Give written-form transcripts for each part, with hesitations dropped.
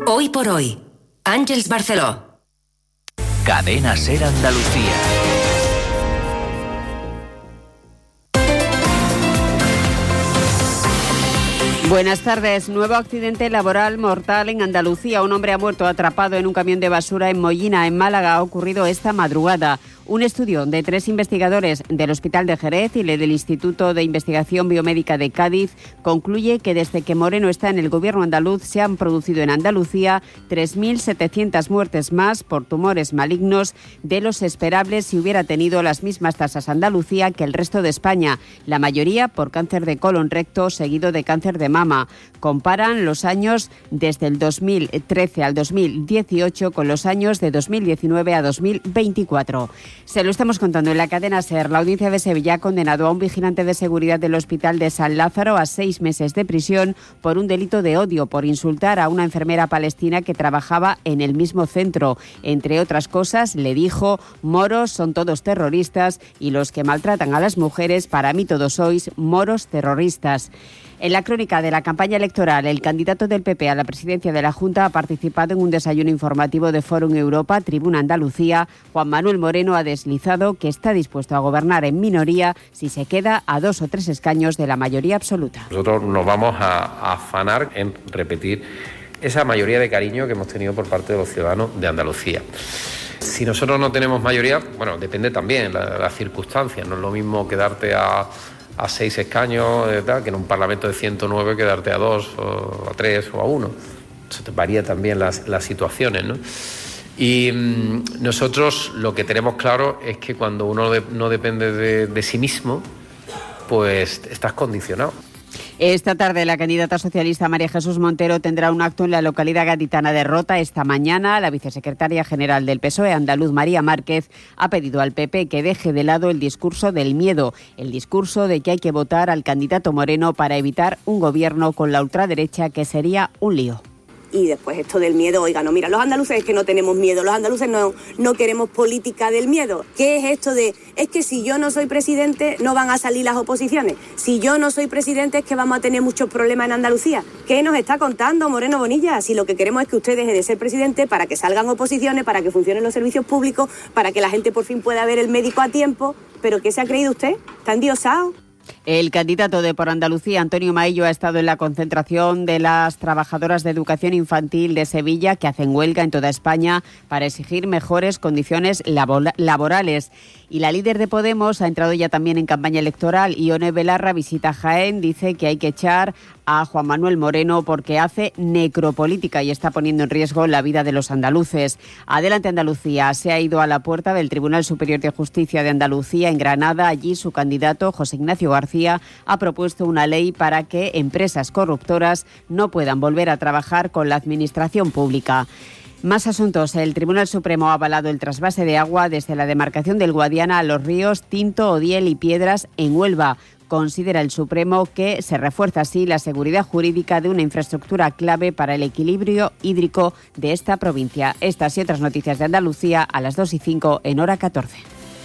Hoy por hoy, Àngels Barceló. Cadena SER Andalucía. Buenas tardes. Nuevo accidente laboral mortal en Andalucía. Un hombre ha muerto atrapado en un camión de basura en Mollina, en Málaga. Ha ocurrido esta madrugada. Un estudio de 3 investigadores del Hospital de Jerez y del Instituto de Investigación Biomédica de Cádiz concluye que desde que Moreno está en el gobierno andaluz se han producido en Andalucía 3.700 muertes más por tumores malignos de los esperables si hubiera tenido las mismas tasas Andalucía que el resto de España, la mayoría por cáncer de colon recto seguido de cáncer de mama. Comparan los años desde el 2013 al 2018 con los años de 2019 a 2024. Se lo estamos contando en la cadena SER. La Audiencia de Sevilla ha condenado a un vigilante de seguridad del Hospital de San Lázaro a 6 meses de prisión por un delito de odio, por insultar a una enfermera palestina que trabajaba en el mismo centro. Entre otras cosas, le dijo: moros son todos terroristas y los que maltratan a las mujeres, para mí todos sois moros terroristas. En la crónica de la campaña electoral, el candidato del PP a la presidencia de la Junta ha participado en un desayuno informativo de Fórum Europa, Tribuna Andalucía. Juan Manuel Moreno ha deslizado que está dispuesto a gobernar en minoría si se queda a 2 o 3 escaños de la mayoría absoluta. Nosotros nos vamos a afanar en repetir esa mayoría de cariño que hemos tenido por parte de los ciudadanos de Andalucía. Si nosotros no tenemos mayoría, bueno, depende también las circunstancias. No es lo mismo quedarte a 6 escaños que en un Parlamento de 109 quedarte a 2 o a 3 o a 1. Eso te varía también las situaciones, ¿no? Y nosotros lo que tenemos claro es que cuando uno no depende de sí mismo, pues estás condicionado. Esta tarde la candidata socialista María Jesús Montero tendrá un acto en la localidad gaditana de Rota. Esta mañana la vicesecretaria general del PSOE andaluz, María Márquez, ha pedido al PP que deje de lado el discurso del miedo, el discurso de que hay que votar al candidato Moreno para evitar un gobierno con la ultraderecha, que sería un lío. Y después esto del miedo, oiga, no, mira, los andaluces es que no tenemos miedo, los andaluces no queremos política del miedo. ¿Qué es esto de, es que si yo no soy presidente no van a salir las oposiciones? Si yo no soy presidente es que vamos a tener muchos problemas en Andalucía. ¿Qué nos está contando Moreno Bonilla? Si lo que queremos es que usted deje de ser presidente para que salgan oposiciones, para que funcionen los servicios públicos, para que la gente por fin pueda ver el médico a tiempo. ¿Pero qué se ha creído usted? ¿Está endiosado? El candidato de Por Andalucía, Antonio Maillo, ha estado en la concentración de las trabajadoras de educación infantil de Sevilla, que hacen huelga en toda España para exigir mejores condiciones laborales. Y la líder de Podemos ha entrado ya también en campaña electoral. Ione Belarra visita Jaén, dice que hay que echar a Juan Manuel Moreno porque hace necropolítica y está poniendo en riesgo la vida de los andaluces. Adelante Andalucía se ha ido a la puerta del Tribunal Superior de Justicia de Andalucía en Granada. Allí su candidato, José Ignacio García, ha propuesto una ley para que empresas corruptoras no puedan volver a trabajar con la administración pública. Más asuntos. El Tribunal Supremo ha avalado el trasvase de agua desde la demarcación del Guadiana a los ríos Tinto, Odiel y Piedras en Huelva. Considera el Supremo que se refuerza así la seguridad jurídica de una infraestructura clave para el equilibrio hídrico de esta provincia. Estas y otras noticias de Andalucía a las 2:05 en hora 14.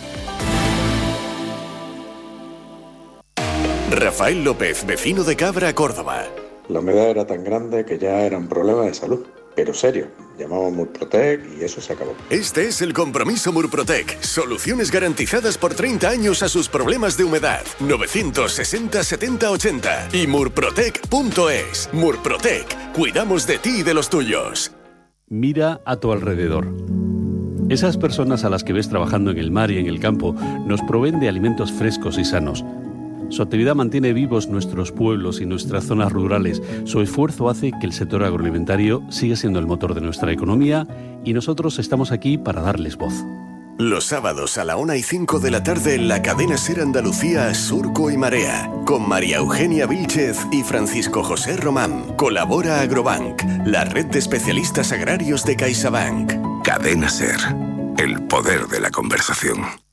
Rafael López, vecino de Cabra, Córdoba. La humedad era tan grande que ya era un problema de salud, pero serio. Llamamos Murprotec y eso se acabó. Este es el compromiso Murprotec. Soluciones garantizadas por 30 años a sus problemas de humedad. 960 70 80 y murprotec.es. Murprotec. Cuidamos de ti y de los tuyos. Mira a tu alrededor. Esas personas a las que ves trabajando en el mar y en el campo nos proveen de alimentos frescos y sanos. Su actividad mantiene vivos nuestros pueblos y nuestras zonas rurales. Su esfuerzo hace que el sector agroalimentario siga siendo el motor de nuestra economía y nosotros estamos aquí para darles voz. Los sábados a la 1:05 de la tarde en la cadena SER Andalucía, Surco y Marea, con María Eugenia Vílchez y Francisco José Román. Colabora Agrobank, la red de especialistas agrarios de CaixaBank. Cadena SER, el poder de la conversación.